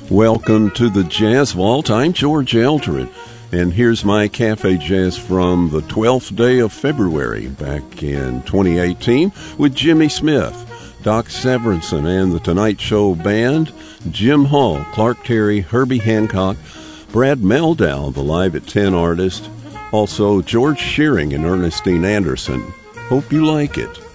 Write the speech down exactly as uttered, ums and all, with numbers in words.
Welcome to the Jazz Vault. I'm George Eldred, and here's my Cafe Jazz from the twelfth day of February back in twenty eighteen with Jimmy Smith, Doc Severinsen and the Tonight Show Band, Jim Hall, Clark Terry, Herbie Hancock, Brad Mehldau, the Live at ten artist, also George Shearing and Ernestine Anderson. Hope you like it.